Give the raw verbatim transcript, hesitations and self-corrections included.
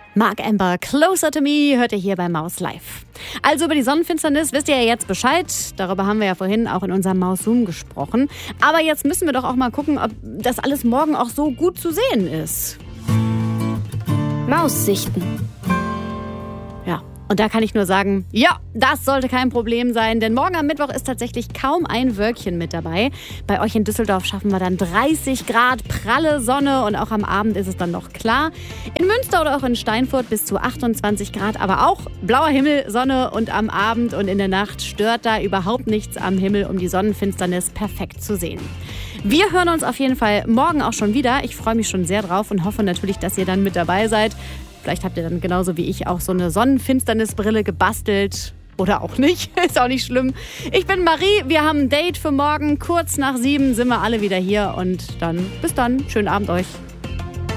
Mark Amber, Closer to Me, hört ihr hier bei Maus Live. Also über die Sonnenfinsternis wisst ihr ja jetzt Bescheid. Darüber haben wir ja vorhin auch in unserem Maus Zoom gesprochen. Aber jetzt müssen wir doch auch mal gucken, ob das alles morgen auch so gut zu sehen ist. Maussichten. Ja. Und da kann ich nur sagen, ja, das sollte kein Problem sein, denn morgen am Mittwoch ist tatsächlich kaum ein Wölkchen mit dabei. Bei euch in Düsseldorf schaffen wir dann dreißig Grad, pralle Sonne und auch am Abend ist es dann noch klar. In Münster oder auch in Steinfurt bis zu achtundzwanzig Grad, aber auch blauer Himmel, Sonne und am Abend und in der Nacht stört da überhaupt nichts am Himmel, um die Sonnenfinsternis perfekt zu sehen. Wir hören uns auf jeden Fall morgen auch schon wieder. Ich freue mich schon sehr drauf und hoffe natürlich, dass ihr dann mit dabei seid. Vielleicht habt ihr dann genauso wie ich auch so eine Sonnenfinsternisbrille gebastelt. Oder auch nicht. Ist auch nicht schlimm. Ich bin Marie. Wir haben ein Date für morgen. Kurz nach sieben sind wir alle wieder hier. Und dann bis dann. Schönen Abend euch.